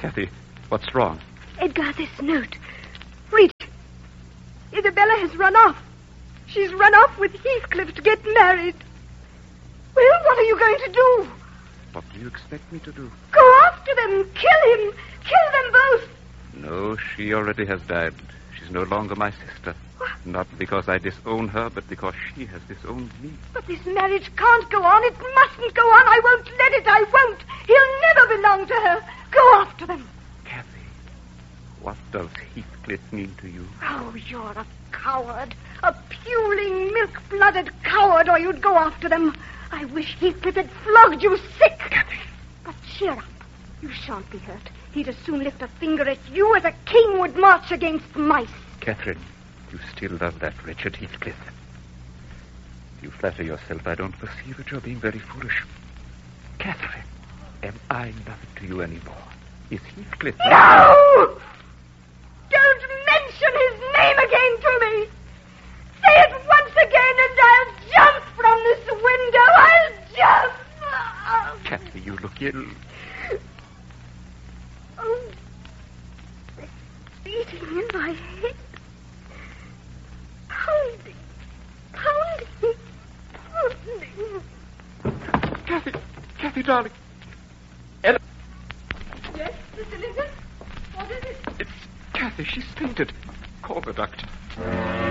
Kathy, what's wrong? Edgar, this note. Read it. Isabella has run off. She's run off with Heathcliff to get married. Well, what are you going to do? What do you expect me to do? Go after them. Kill him. Kill them both. No, she already has died. She's no longer my sister. What? Not because I disown her, but because she has disowned me. But this marriage can't go on. It mustn't go on. I won't let it. I won't. He'll never belong to her. Go after them. Kathy, what does Heathcliff mean to you? Oh, you're a coward. A puling, milk-blooded coward, or you'd go after them. I wish Heathcliff had flogged you sick. Kathy. But cheer up. You shan't be hurt. He'd as soon lift a finger at you as a king would march against mice. Catherine, you still love that wretched Heathcliff. You flatter yourself I don't perceive that you're being very foolish. Catherine, am I nothing to you anymore? Is Heathcliff... No! Don't mention his name again to me! Say it once again and I'll jump from this window! I'll jump! Kathy, you look ill. Oh, it's beating in my head. Pounding. Kathy, darling. Ella. Yes, Mr. Lincoln? What is it? It's Kathy. She's fainted. Call the doctor.